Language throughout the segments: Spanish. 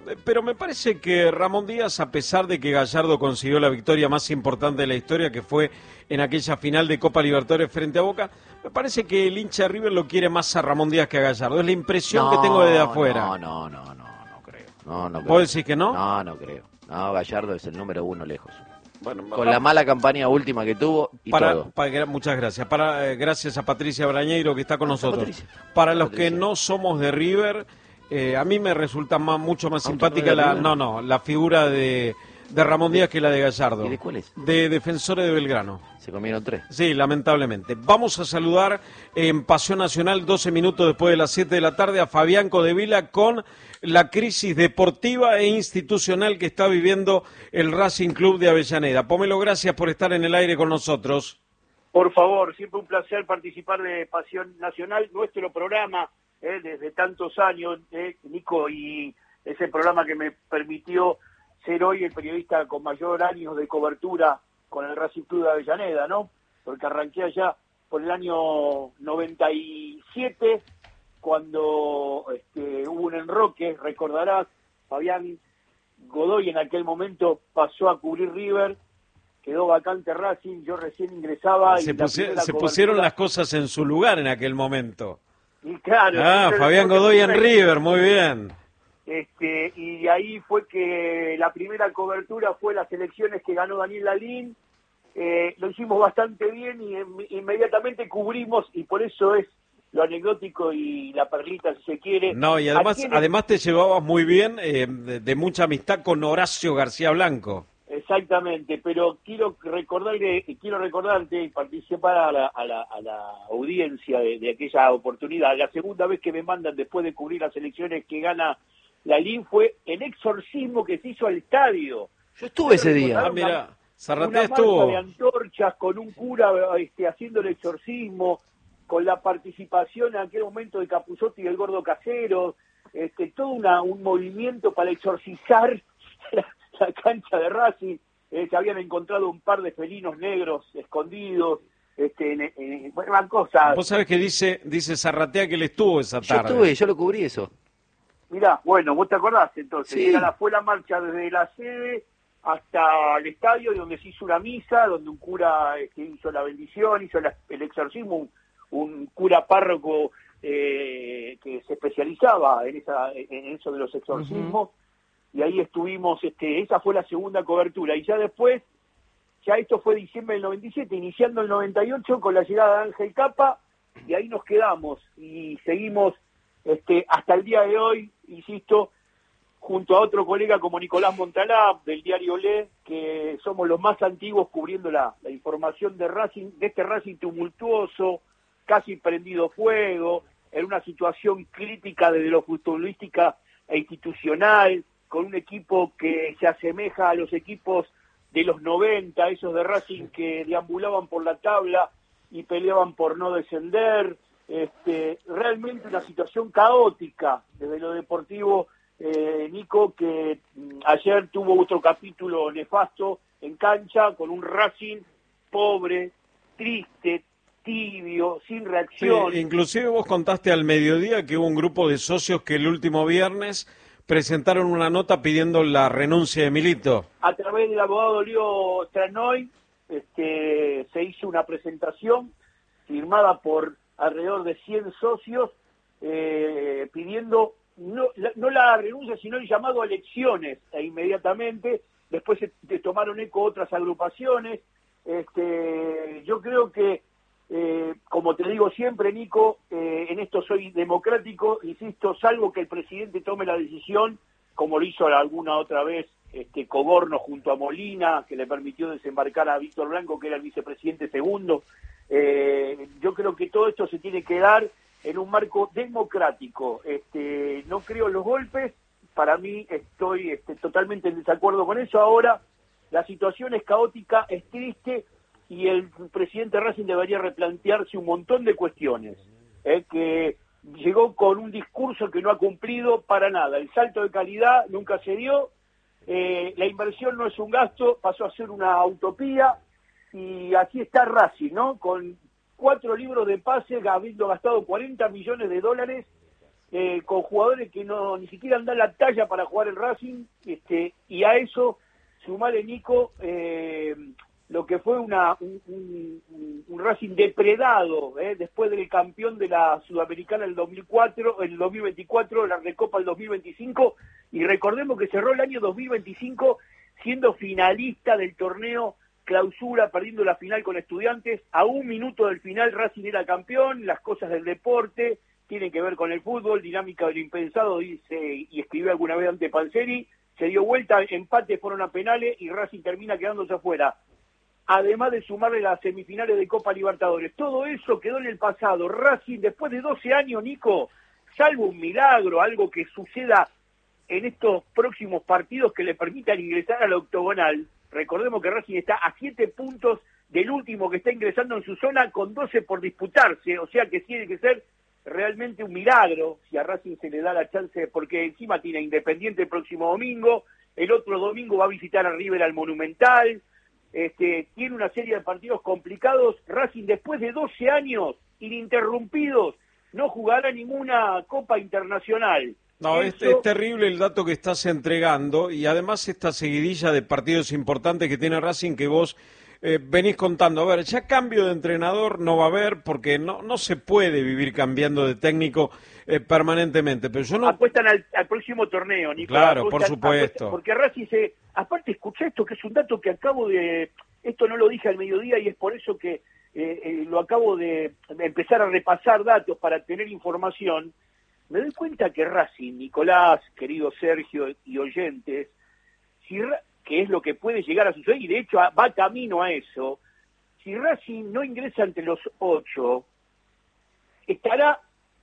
pero me parece que Ramón Díaz, a pesar de que Gallardo consiguió la victoria más importante de la historia, que fue en aquella final de Copa Libertadores frente a Boca, me parece que el hincha de River lo quiere más a Ramón Díaz que a Gallardo. Es la impresión que tengo desde afuera. No creo. No creo. ¿Vos decís que no? No creo. No, Gallardo es el número uno lejos. Bueno, con la mala campaña última que tuvo y todo. Muchas gracias. Gracias a Patricia Brañeiro que está con nosotros. Patricia. Para los que no somos de River, a mí me resulta mucho más simpática la figura de Ramón Díaz que la de Gallardo. ¿Y de cuál es? De Defensores de Belgrano. Se comieron 3. Sí, lamentablemente. Vamos a saludar en Pasión Nacional, 12 minutos después de las 7 de la tarde, a Fabián Codevila con la crisis deportiva e institucional que está viviendo el Racing Club de Avellaneda. Pomelo, gracias por estar en el aire con nosotros. Por favor, siempre un placer participar de Pasión Nacional, nuestro programa desde tantos años, Nico, y ese programa que me permitió ser hoy el periodista con mayor años de cobertura con el Racing Club de Avellaneda, ¿no? Porque arranqué allá por el año 97, cuando hubo un enroque, recordarás, Fabián Godoy en aquel momento pasó a cubrir River, quedó vacante Racing, yo recién ingresaba. Se pusieron las cosas en su lugar en aquel momento. Y claro. Fabián Godoy en River, muy bien. Y ahí fue que la primera cobertura fue las elecciones que ganó Daniel Lalín. Lo hicimos bastante bien y inmediatamente cubrimos, y por eso es lo anecdótico y la perlita, si se quiere. No, y además te llevabas muy bien, de mucha amistad con Horacio García Blanco. Exactamente, pero quiero recordarte y participar a la audiencia de aquella oportunidad. La segunda vez que me mandan después de cubrir las elecciones que gana Lalín fue el exorcismo que se hizo al estadio. Yo estuve ese día. Mira, Zarratea estuvo. Una marcha de antorchas con un cura haciendo el exorcismo, con la participación en aquel momento de Capuzzotti y el Gordo Casero, todo un movimiento para exorcizar la cancha de Racing. Se habían encontrado un par de felinos negros escondidos, bueno, cosas. Vos sabés que dice Zarratea que él estuvo esa tarde. Yo lo cubrí eso. Mirá, bueno, vos te acordás entonces. Sí. Fue la marcha desde la sede hasta el estadio, donde se hizo una misa, donde un cura hizo la bendición, hizo el exorcismo, un cura párroco que se especializaba en eso de los exorcismos. Uh-huh. Y ahí estuvimos, esa fue la segunda cobertura, y ya después, esto fue diciembre del 97, iniciando el 98 con la llegada de Ángel Capa, y ahí nos quedamos, y seguimos hasta el día de hoy, insisto, junto a otro colega como Nicolás Montalá, del diario Le, que somos los más antiguos cubriendo la información de Racing, de este Racing tumultuoso, casi prendido fuego, en una situación crítica desde lo futbolística e institucional, con un equipo que se asemeja a los equipos de los 90, esos de Racing que deambulaban por la tabla y peleaban por no descender. Realmente una situación caótica desde lo deportivo, Nico, que ayer tuvo otro capítulo nefasto en cancha, con un Racing pobre, triste, tibio, sin reacción. Sí, inclusive vos contaste al mediodía que hubo un grupo de socios que el último viernes presentaron una nota pidiendo la renuncia de Milito. A través del abogado Leo Tranoy se hizo una presentación firmada por alrededor de 100 socios pidiendo no la renuncia, sino el llamado a elecciones, e inmediatamente después se tomaron eco otras agrupaciones. Yo creo que, como te digo siempre, Nico, en esto soy democrático, insisto, salvo que el presidente tome la decisión, como lo hizo alguna otra vez Coborno junto a Molina, que le permitió desembarcar a Víctor Blanco, que era el vicepresidente segundo. Yo creo que todo esto se tiene que dar en un marco democrático. No creo en los golpes, para mí estoy totalmente en desacuerdo con eso. Ahora la situación es caótica, es triste, y el presidente Racing debería replantearse un montón de cuestiones, que llegó con un discurso que no ha cumplido para nada. El salto de calidad nunca se dio, la inversión no es un gasto, pasó a ser una utopía, y aquí está Racing, ¿no? Con 4 libros de pases, habiendo gastado $40 millones, con jugadores que ni siquiera dan la talla para jugar el Racing, y a eso sumarle, Nico, lo que fue un Racing depredado, después del campeón de la Sudamericana el 2024, la Recopa el 2025, y recordemos que cerró el año 2025 siendo finalista del torneo Clausura, perdiendo la final con Estudiantes. A un minuto del final Racing era campeón. Las cosas del deporte tienen que ver con el fútbol, dinámica del impensado, dice y escribió alguna vez ante Panzeri. Se dio vuelta, empate, fueron a penales y Racing termina quedándose afuera. Además de sumarle las semifinales de Copa Libertadores. Todo eso quedó en el pasado. Racing, después de 12 años, Nico, salvo un milagro, algo que suceda en estos próximos partidos que le permitan ingresar a la octogonal. Recordemos que Racing está a 7 puntos del último que está ingresando en su zona, con 12 por disputarse, o sea que tiene que ser realmente un milagro si a Racing se le da la chance, porque encima tiene Independiente el próximo domingo, el otro domingo va a visitar a River al Monumental, tiene una serie de partidos complicados. Racing, después de 12 años ininterrumpidos, no jugará ninguna Copa Internacional. No, es terrible el dato que estás entregando, y además esta seguidilla de partidos importantes que tiene Racing que vos venís contando. A ver, ya cambio de entrenador no va a haber, porque no se puede vivir cambiando de técnico permanentemente. Pero yo no... Apuestan al próximo torneo, Nicolás. Claro, por supuesto. Porque Racing aparte, escuché esto, que es un dato que acabo de... Esto no lo dije al mediodía y es por eso que lo acabo de empezar a repasar datos para tener información. Me doy cuenta que Racing, Nicolás, querido Sergio y oyentes, que es lo que puede llegar a suceder, y de hecho va camino a eso, si Racing no ingresa entre los 8, estará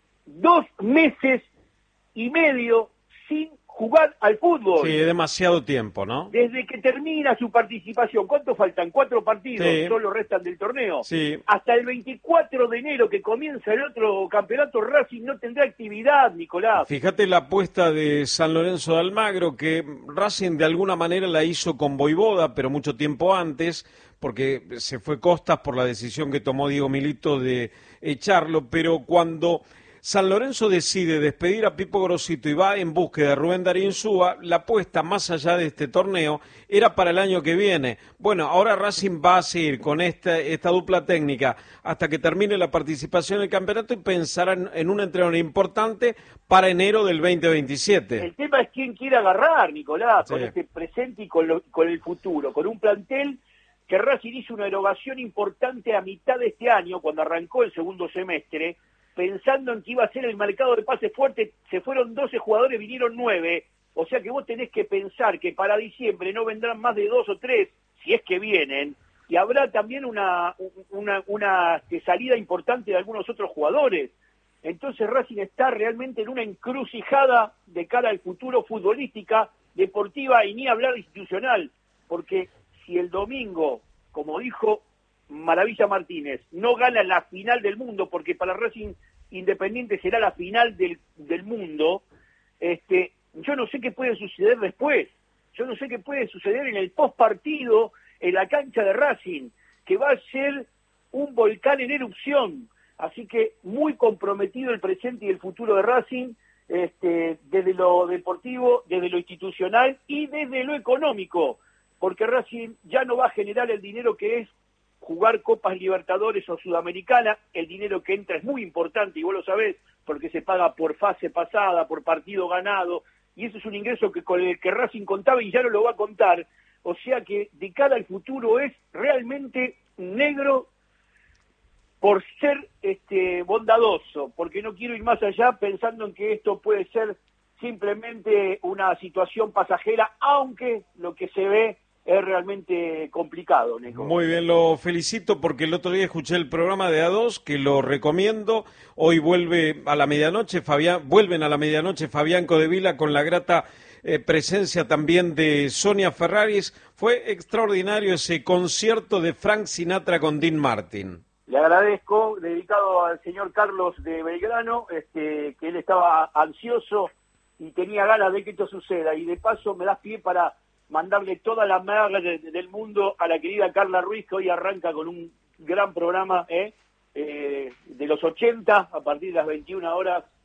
2 meses y medio sin jugar al fútbol. Sí, es demasiado tiempo, ¿no? Desde que termina su participación, ¿cuánto faltan? 4 partidos, sí. Solo restan del torneo. Sí. Hasta el 24 de enero, que comienza el otro campeonato, Racing no tendrá actividad, Nicolás. Fíjate la apuesta de San Lorenzo de Almagro, que Racing de alguna manera la hizo con Voivoda, pero mucho tiempo antes, porque se fue Costas por la decisión que tomó Diego Milito de echarlo, pero cuando San Lorenzo decide despedir a Pipo Grosito y va en búsqueda de Rubén Darín Súa, la apuesta más allá de este torneo era para el año que viene. Bueno, ahora Racing va a seguir con esta dupla técnica hasta que termine la participación en el campeonato y pensará en un entrenador importante para enero del 2027. El tema es quién quiere agarrar, Nicolás, sí. Con este presente y con el futuro, con un plantel que Racing hizo una erogación importante a mitad de este año, cuando arrancó el segundo semestre, pensando en que iba a ser el mercado de pases fuerte. Se fueron 12 jugadores, vinieron 9, o sea que vos tenés que pensar que para diciembre no vendrán más de 2 o 3, si es que vienen, y habrá también una salida importante de algunos otros jugadores. Entonces Racing está realmente en una encrucijada de cara al futuro, futbolística, deportiva y ni hablar institucional, porque si el domingo, como dijo Maravilla Martínez, no gana la final del mundo, porque para Racing Independiente será la final del mundo, yo no sé qué puede suceder después, yo no sé qué puede suceder en el postpartido en la cancha de Racing, que va a ser un volcán en erupción. Así que muy comprometido el presente y el futuro de Racing, desde lo deportivo, desde lo institucional y desde lo económico, porque Racing ya no va a generar el dinero que es jugar Copas Libertadores o Sudamericana. El dinero que entra es muy importante y vos lo sabés, porque se paga por fase pasada, por partido ganado, y eso es un ingreso con el que Racing contaba y ya no lo va a contar. O sea que de cara al futuro es realmente negro por ser bondadoso, porque no quiero ir más allá pensando en que esto puede ser simplemente una situación pasajera, aunque lo que se ve es realmente complicado, Nico. Muy bien, lo felicito porque el otro día escuché el programa de A2, que lo recomiendo. Hoy vuelven a la medianoche Fabián Codevila con la grata presencia también de Sonia Ferraris. Fue extraordinario ese concierto de Frank Sinatra con Dean Martin. Le agradezco, dedicado al señor Carlos de Belgrano, que él estaba ansioso y tenía ganas de que esto suceda. Y de paso me das pie para mandarle toda la maga del mundo a la querida Carla Ruiz, que hoy arranca con un gran programa de los 80, a partir de las 21 horas,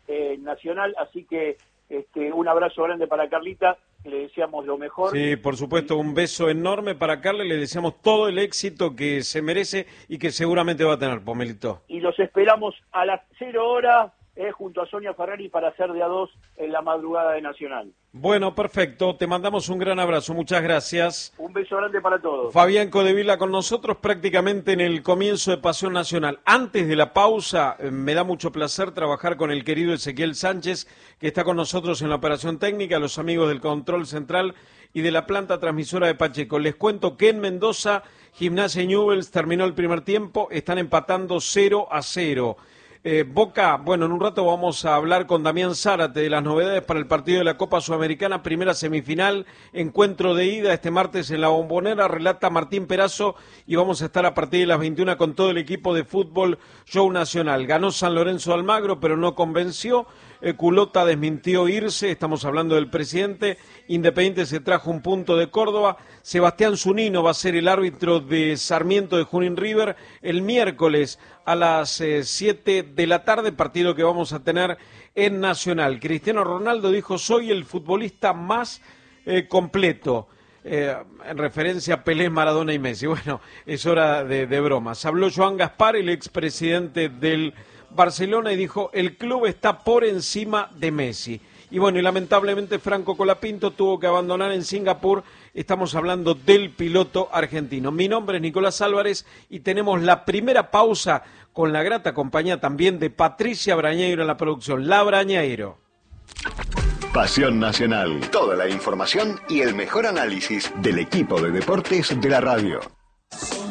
Nacional, así que un abrazo grande para Carlita, le deseamos lo mejor. Sí, por supuesto, un beso enorme para Carla, le deseamos todo el éxito que se merece y que seguramente va a tener, Pomelito. Y los esperamos a las 0 horas junto a Sonia Ferrari para hacer de a 2 en la madrugada de Nacional. Bueno, perfecto, te mandamos un gran abrazo, muchas gracias. Un beso grande para todos. Fabián Codevila con nosotros prácticamente en el comienzo de Pasión Nacional. Antes de la pausa, me da mucho placer trabajar con el querido Ezequiel Sánchez, que está con nosotros en la operación técnica, los amigos del control central y de la planta transmisora de Pacheco. Les cuento que en Mendoza, Gimnasia y Newell's terminó el primer tiempo, están empatando 0-0. Boca, bueno, en un rato vamos a hablar con Damián Zárate de las novedades para el partido de la Copa Sudamericana, primera semifinal, encuentro de ida este martes en la Bombonera, relata Martín Perazo y vamos a estar a partir de las 21 con todo el equipo de fútbol Show Nacional. Ganó San Lorenzo de Almagro, pero no convenció. Culota desmintió irse, estamos hablando del presidente. Independiente se trajo un punto de Córdoba. Sebastián Zunino va a ser el árbitro de Sarmiento de Junín River el miércoles a las 7 de la tarde, partido que vamos a tener en Nacional. Cristiano Ronaldo dijo: soy el futbolista más completo, en referencia a Pelé, Maradona y Messi. Bueno, es hora de bromas. Habló Joan Gaspar, el expresidente del Barcelona, y dijo: el club está por encima de Messi. Y bueno, y lamentablemente Franco Colapinto tuvo que abandonar en Singapur. Estamos hablando del piloto argentino. Mi nombre es Nicolás Álvarez y tenemos la primera pausa con la grata compañía también de Patricia Brañeiro en la producción. La Brañeiro. Pasión Nacional. Toda la información y el mejor análisis del equipo de deportes de la radio.